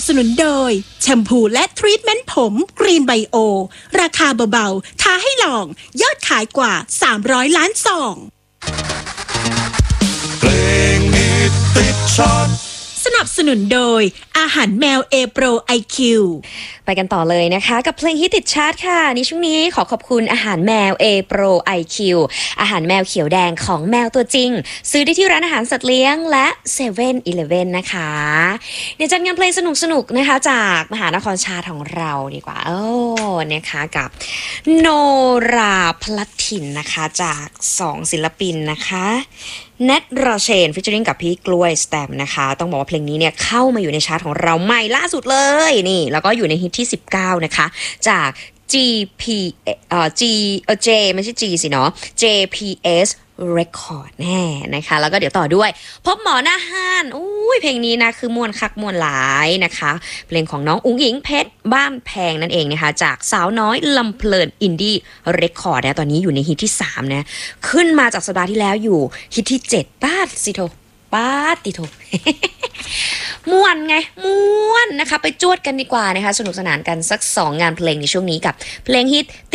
สนุนโดยแชมพูและทรีทเมนต์ผมกรีนไบโอราคาเบาๆท้าให้ลองยอดขายกว่า300 ล้านซองเพลงฮิตติดชาร์ตสนับสนุนโดยอาหารแมว A Pro IQ ไปกันต่อเลยนะคะกับเพลงฮิตติดชาร์ตค่ะในช่วงนี้ขอขอบคุณอาหารแมว A Pro IQ อาหารแมวเขียวแดงของแมวตัวจริงซื้อได้ที่ร้านอาหารสัตว์เลี้ยงและ7-Eleven นะคะเดี๋ยวจัดงานเพลงสนุกๆนะคะจากมหานครชาติของเราดีกว่านะคะกับโนราพลัดถิ่นนะคะจาก2ศิลปินนะคะเนทราเชนฟิชเชอริงกับพี่กล้วยสแตมนะคะต้องบอกว่าเพลงนี้เนี่ยเข้ามาอยู่ในชาร์ตของเราใหม่ล่าสุดเลยนี่แล้วก็อยู่ในฮิตที่19นะคะจาก J ไม่ใช่ G สิเนาะ JPS Record แน่นะคะแล้วก็เดี๋ยวต่อด้วยพบหมอหน้าห้านเพลงนี้นะคือม่วนคักม่วนหลายนะคะเพลงของน้องอุ๋งอิงเพชรบ้านแพงนั่นเองนะคะจากสาวน้อยลำเพลินอินดี้เรคคอร์ดนะตอนนี้อยู่ในฮิตที่3นะขึ้นมาจากสัปดาห์ที่แล้วอยู่ฮิตที่7ป้าติโท ม่วนไงม่วนนะคะไปจวดกันดีกว่านะคะสนุกสนานกันสัก2 งานเพลงในช่วงนี้กับเพลงฮิต